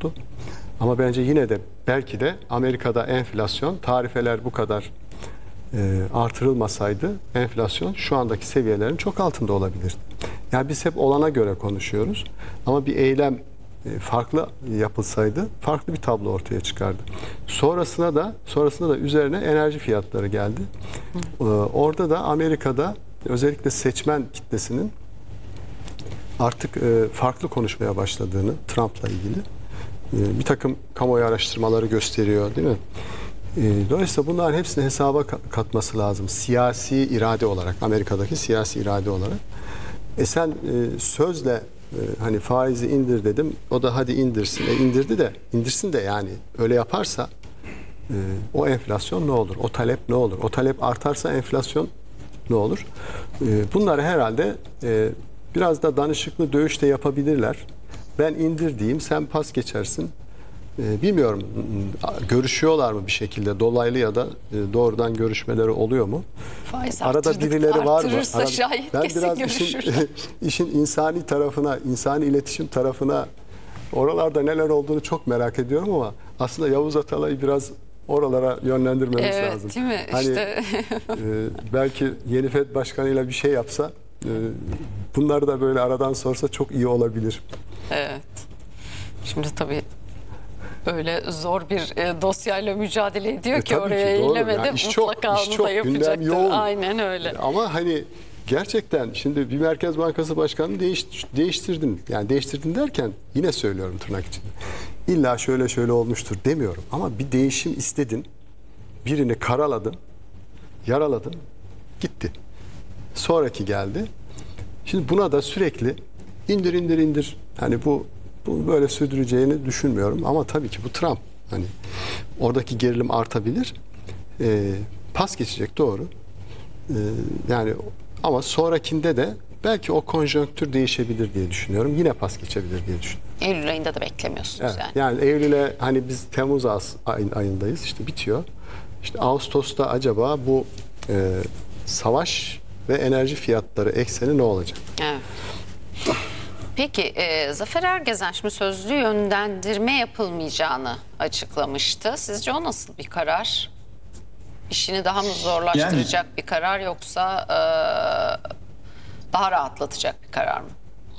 oldu. Ama bence yine de belki de Amerika'da enflasyon, tarifeler bu kadar artırılmasaydı enflasyon şu andaki seviyelerin çok altında olabilir. Yani biz hep olana göre konuşuyoruz ama bir eylem farklı yapılsaydı farklı bir tablo ortaya çıkardı. Sonrasında da üzerine enerji fiyatları geldi. Orada da Amerika'da özellikle seçmen kitlesinin artık farklı konuşmaya başladığını Trump'la ilgili bir takım kamuoyu araştırmaları gösteriyor, değil mi? Dolayısıyla bunların hepsini hesaba katması lazım. Siyasi irade olarak, Amerika'daki siyasi irade olarak. Sen sözle hani faizi indir dedim, o da hadi indirsin. İndirsin de yani öyle yaparsa o enflasyon ne olur? O talep ne olur? O talep artarsa enflasyon ne olur? Bunları herhalde biraz da danışıklı dövüşte yapabilirler. Ben indir diyeyim, sen pas geçersin. Bilmiyorum, görüşüyorlar mı bir şekilde, dolaylı ya da doğrudan görüşmeleri oluyor mu? Faiz arada birileri var mı? Şayet Ben kesin biraz işin insani tarafına, insani iletişim tarafına, oralarda neler olduğunu çok merak ediyorum ama aslında Yavuz Atalay'ı biraz oralara yönlendirmemiz lazım. Değil mi? Hani, İşte. Belki yeni FED Başkanı'yla bir şey yapsa, bunları da böyle aradan sorsa çok iyi olabilir. Evet. Şimdi tabii öyle zor bir dosyayla mücadele ediyor ki oraya eylemede yani mutlaka onu da yapacaktır. Aynen öyle. Ama hani gerçekten şimdi bir Merkez Bankası Başkanı'nı değiştirdin. Yani değiştirdin derken yine söylüyorum tırnak içinde. İlla şöyle olmuştur demiyorum. Ama bir değişim istedin. Birini karaladın, yaraladın, gitti. Sonraki geldi. Şimdi buna da sürekli indir. Hani bu böyle sürdüreceğini düşünmüyorum ama tabii ki bu Trump. Hani oradaki gerilim artabilir. Pas geçecek, doğru. Yani ama sonrakinde de belki o konjonktür değişebilir diye düşünüyorum. Yine pas geçebilir diye düşünüyorum. Eylül ayında da beklemiyorsunuz evet, yani Eylül'e hani biz Temmuz ayındayız, işte bitiyor. İşte Ağustos'ta acaba bu savaş ve enerji fiyatları ekseni ne olacak? Evet. Peki Zafer Ergezen şimdi sözlü yönlendirme yapılmayacağını açıklamıştı. Sizce o nasıl bir karar? İşini daha mı zorlaştıracak bir karar yoksa daha rahatlatacak bir karar mı?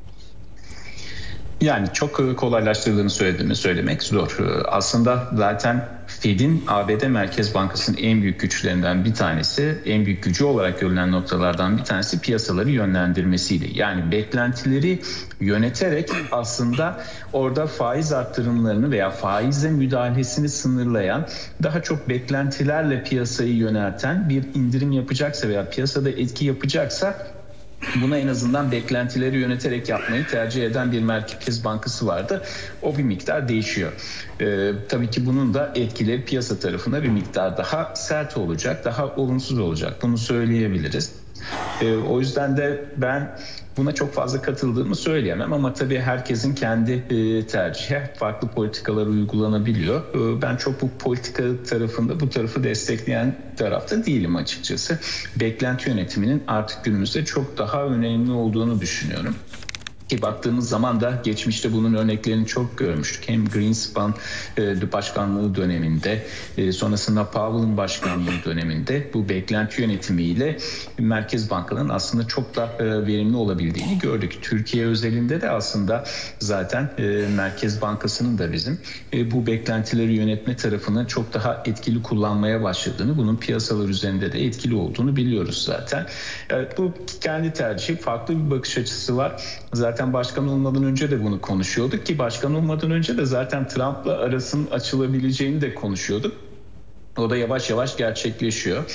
Yani çok kolaylaştırdığını söylemek zor. Aslında zaten Fed'in ABD Merkez Bankası'nın en büyük güçlerinden bir tanesi, en büyük gücü olarak görülen noktalardan bir tanesi piyasaları yönlendirmesiydi. Yani beklentileri yöneterek aslında orada faiz arttırımlarını veya faizle müdahalesini sınırlayan, daha çok beklentilerle piyasayı yönelten bir indirim yapacaksa veya piyasada etki yapacaksa buna en azından beklentileri yöneterek yapmayı tercih eden bir merkez bankası vardı. O bir miktar değişiyor. Tabii ki bunun da etkileri piyasa tarafında bir miktar daha sert olacak, daha olumsuz olacak. Bunu söyleyebiliriz. O yüzden de ben buna çok fazla katıldığımı söyleyemem ama tabii herkesin kendi tercihi, farklı politikalar uygulanabiliyor. Ben çok bu politika tarafında, bu tarafı destekleyen tarafta değilim açıkçası. Beklenti yönetiminin artık günümüzde çok daha önemli olduğunu düşünüyorum. Ki baktığımız zaman da geçmişte bunun örneklerini çok görmüştük. Hem Greenspan başkanlığı döneminde, sonrasında Powell'ın başkanlığı döneminde bu beklenti yönetimiyle merkez bankaların aslında çok da verimli olabildiğini gördük. Türkiye özelinde de aslında zaten Merkez Bankası'nın da bizim bu beklentileri yönetme tarafını çok daha etkili kullanmaya başladığını, bunun piyasalar üzerinde de etkili olduğunu biliyoruz zaten. Bu kendi tercihi, farklı bir bakış açısı var. Zaten başkan olmadan önce de bunu konuşuyorduk ki başkan olmadan önce de zaten Trump'la arasının açılabileceğini de konuşuyorduk. O da yavaş yavaş gerçekleşiyor.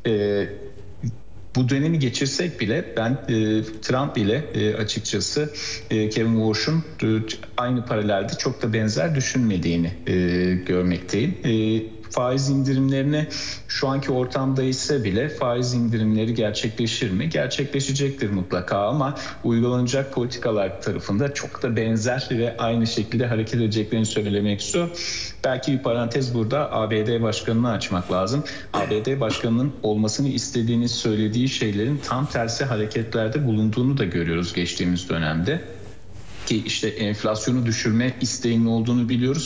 Bu dönemi geçirsek bile ben Trump ile açıkçası Kevin Warsh'un aynı paralelde çok da benzer düşünmediğini görmekteyim. Faiz indirimlerine şu anki ortamda ise bile faiz indirimleri gerçekleşir mi? Gerçekleşecektir mutlaka ama uygulanacak politikalar tarafında çok da benzer ve aynı şekilde hareket edeceklerini söylemek zor. Belki bir parantez burada ABD Başkanı'nı açmak lazım. ABD Başkanı'nın olmasını istediğini söylediği şeylerin tam tersi hareketlerde bulunduğunu da görüyoruz geçtiğimiz dönemde. Ki işte enflasyonu düşürme isteğinin olduğunu biliyoruz.